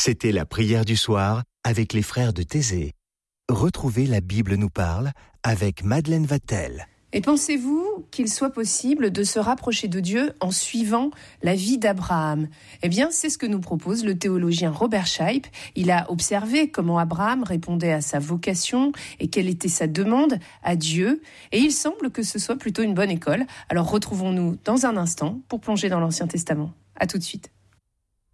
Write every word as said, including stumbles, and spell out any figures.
C'était la prière du soir avec les frères de Thésée. Retrouvez La Bible nous parle avec Madeleine Vatel. Et pensez-vous qu'il soit possible de se rapprocher de Dieu en suivant la vie d'Abraham ? Eh bien, c'est ce que nous propose le théologien Robert Scheib. Il a observé comment Abraham répondait à sa vocation et quelle était sa demande à Dieu. Et il semble que ce soit plutôt une bonne école. Alors retrouvons-nous dans un instant pour plonger dans l'Ancien Testament. À tout de suite.